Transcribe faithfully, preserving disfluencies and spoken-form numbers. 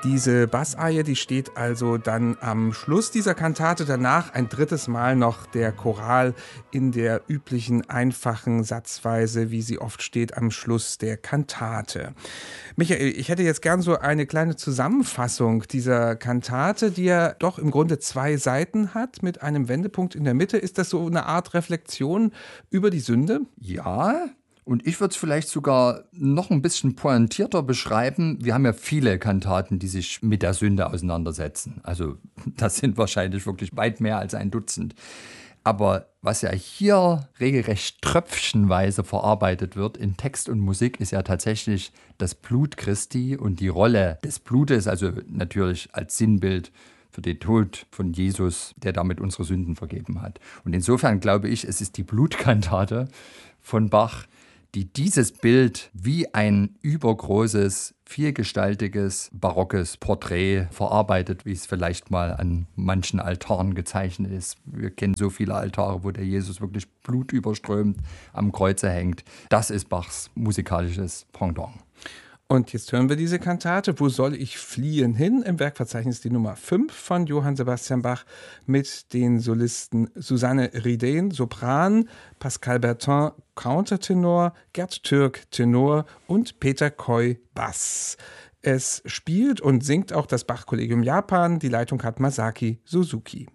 Diese Bassarie, die steht also dann am Schluss dieser Kantate. Danach ein drittes Mal noch der Choral in der üblichen, einfachen Satzweise, wie sie oft steht, am Schluss der Kantate. Michael, ich hätte jetzt gern so eine kleine Zusammenfassung dieser Kantate, die ja doch im Grunde zwei Seiten hat, mit einem Wendepunkt in der Mitte. Ist das so eine Art Reflexion über die Sünde? Ja. Und ich würde es vielleicht sogar noch ein bisschen pointierter beschreiben. Wir haben ja viele Kantaten, die sich mit der Sünde auseinandersetzen. Also das sind wahrscheinlich wirklich weit mehr als ein Dutzend. Aber was ja hier regelrecht tröpfchenweise verarbeitet wird in Text und Musik, ist ja tatsächlich das Blut Christi und die Rolle des Blutes, also natürlich als Sinnbild für den Tod von Jesus, der damit unsere Sünden vergeben hat. Und insofern glaube ich, es ist die Blutkantate von Bach, die dieses Bild wie ein übergroßes, vielgestaltiges, barockes Porträt verarbeitet, wie es vielleicht mal an manchen Altaren gezeichnet ist. Wir kennen so viele Altare, wo der Jesus wirklich blutüberströmt am Kreuze hängt. Das ist Bachs musikalisches Pendant. Und jetzt hören wir diese Kantate, Wo soll ich fliehen hin? Im Werkverzeichnis die Nummer fünf von Johann Sebastian Bach mit den Solisten Susanne Ridén, Sopran, Pascal Bertin, Countertenor, Gerd Türk, Tenor und Peter Coy, Bass. Es spielt und singt auch das Bach-Kollegium Japan. Die Leitung hat Masaki Suzuki.